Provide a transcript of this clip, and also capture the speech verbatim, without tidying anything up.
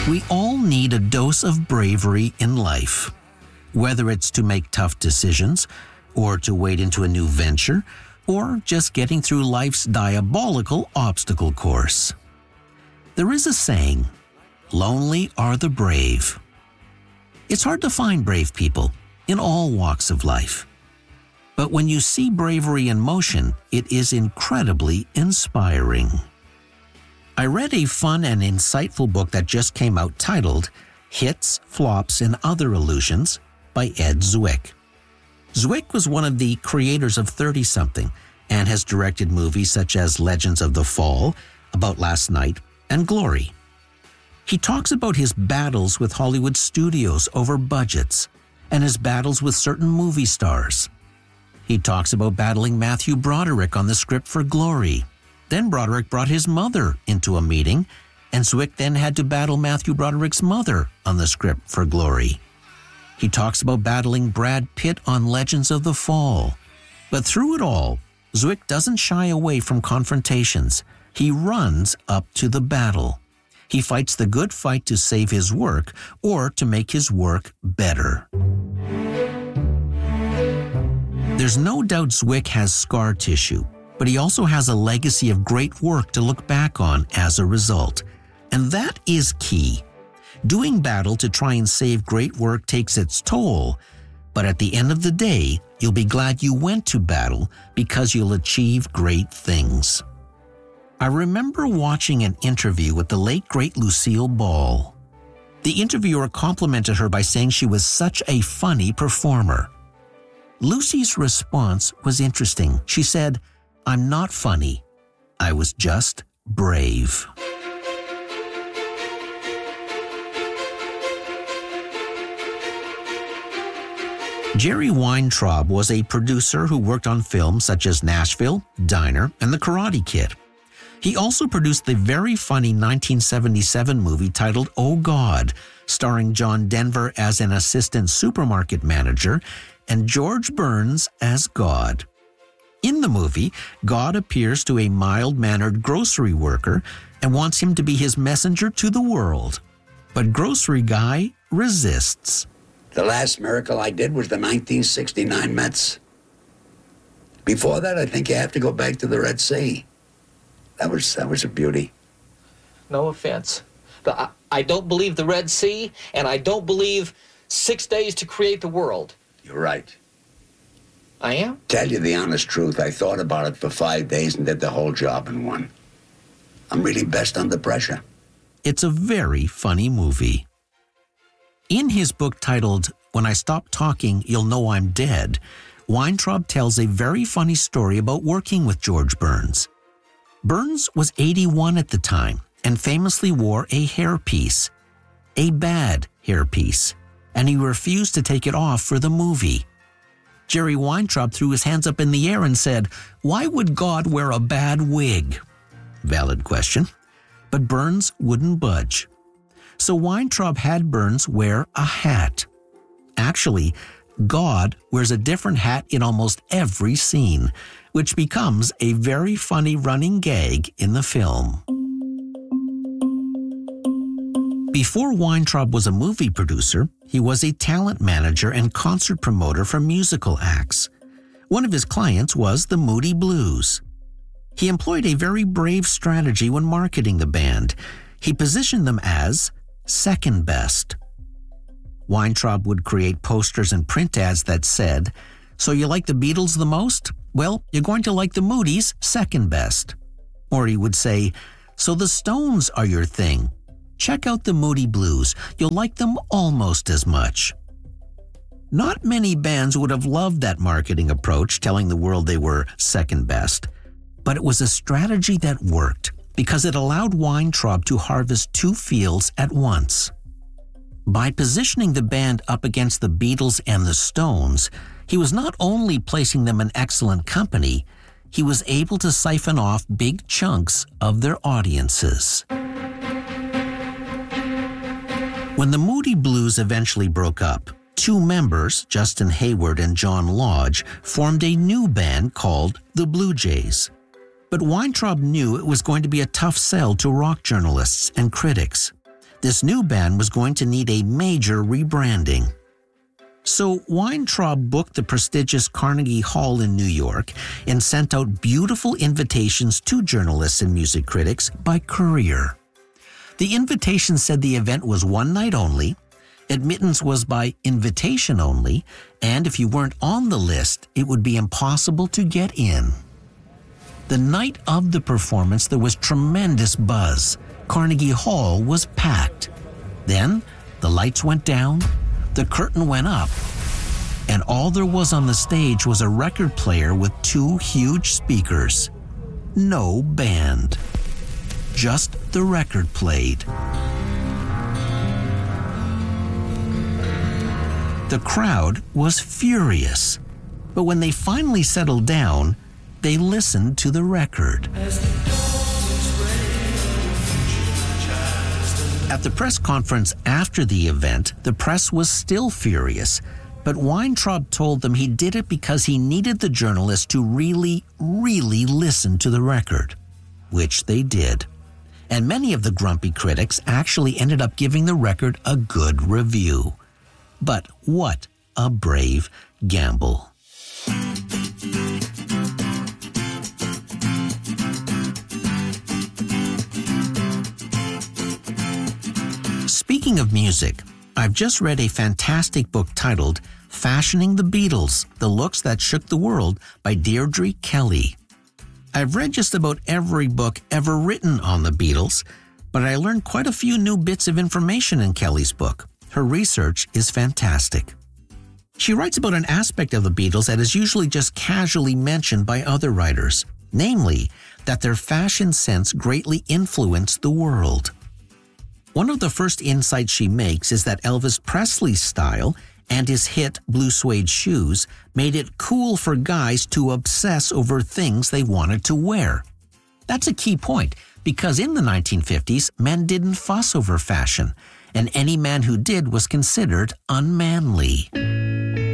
We all need a dose of bravery in life, whether it's to make tough decisions, or to wade into a new venture, or just getting through life's diabolical obstacle course. There is a saying, lonely are the brave. It's hard to find brave people in all walks of life. But when you see bravery in motion, it is incredibly inspiring. I read a fun and insightful book that just came out titled Hits, Flops, and Other Illusions by Ed Zwick. Zwick was one of the creators of thirty-something and has directed movies such as Legends of the Fall, About Last Night, and Glory. He talks about his battles with Hollywood studios over budgets and his battles with certain movie stars. He talks about battling Matthew Broderick on the script for Glory. Then Broderick brought his mother into a meeting, and Zwick then had to battle Matthew Broderick's mother on the script for Glory. He talks about battling Brad Pitt on Legends of the Fall. But through it all, Zwick doesn't shy away from confrontations. He runs up to the battle. He fights the good fight to save his work or to make his work better. There's no doubt Zwick has scar tissue, but he also has a legacy of great work to look back on as a result. And that is key. Doing battle to try and save great work takes its toll, but at the end of the day, you'll be glad you went to battle because you'll achieve great things. I remember watching an interview with the late great Lucille Ball. The interviewer complimented her by saying she was such a funny performer. Lucy's response was interesting. She said, "I'm not funny. I was just brave." Jerry Weintraub was a producer who worked on films such as Nashville, Diner, and The Karate Kid. He also produced the very funny nineteen seventy-seven movie titled Oh God, starring John Denver as an assistant supermarket manager and George Burns as God. In the movie, God appears to a mild-mannered grocery worker and wants him to be his messenger to the world. But Grocery Guy resists. The last miracle I did was the nineteen sixty-nine Mets. Before that, I think you have to go back to the Red Sea. That was that was a beauty. No offense. The, I, I don't believe the Red Sea, and I don't believe six days to create the world. You're right. I am? Tell you the honest truth, I thought about it for five days and did the whole job in one. I'm really best under pressure. It's a very funny movie. In his book titled When I Stop Talking, You'll Know I'm Dead, Weintraub tells a very funny story about working with George Burns. Burns was eighty-one at the time and famously wore a hairpiece, a bad hairpiece, and he refused to take it off for the movie. Jerry Weintraub threw his hands up in the air and said, "Why would God wear a bad wig?" Valid question. But Burns wouldn't budge. So Weintraub had Burns wear a hat. Actually, God wears a different hat in almost every scene, which becomes a very funny running gag in the film. Before Weintraub was a movie producer, he was a talent manager and concert promoter for musical acts. One of his clients was the Moody Blues. He employed a very brave strategy when marketing the band. He positioned them as second best. Weintraub would create posters and print ads that said, "So you like the Beatles the most? Well, you're going to like the Moody's second best." Or he would say, "So the Stones are your thing. Check out the Moody Blues. You'll like them almost as much." Not many bands would have loved that marketing approach, telling the world they were second best. But it was a strategy that worked because it allowed Weintraub to harvest two fields at once. By positioning the band up against the Beatles and the Stones, he was not only placing them in excellent company, he was able to siphon off big chunks of their audiences. When the Moody Blues eventually broke up, two members, Justin Hayward and John Lodge, formed a new band called the Blue Jays. But Weintraub knew it was going to be a tough sell to rock journalists and critics. This new band was going to need a major rebranding. So Weintraub booked the prestigious Carnegie Hall in New York and sent out beautiful invitations to journalists and music critics by courier. The invitation said the event was one night only, admittance was by invitation only, and if you weren't on the list, it would be impossible to get in. The night of the performance, there was tremendous buzz. Carnegie Hall was packed. Then, the lights went down, the curtain went up, and all there was on the stage was a record player with two huge speakers. No band. Just the record played. The crowd was furious, but when they finally settled down, they listened to the record. At the press conference after the event, the press was still furious, but Weintraub told them he did it because he needed the journalists to really, really listen to the record, which they did. And many of the grumpy critics actually ended up giving the record a good review. But what a brave gamble. Speaking of music, I've just read a fantastic book titled Fashioning the Beatles, The Looks That Shook the World by Deirdre Kelly. I've read just about every book ever written on the Beatles, but I learned quite a few new bits of information in Kelly's book. Her research is fantastic. She writes about an aspect of the Beatles that is usually just casually mentioned by other writers, namely that their fashion sense greatly influenced the world. One of the first insights she makes is that Elvis Presley's style and his hit blue suede shoes made it cool for guys to obsess over things they wanted to wear. That's a key point, because in the nineteen fifties, men didn't fuss over fashion, and any man who did was considered unmanly.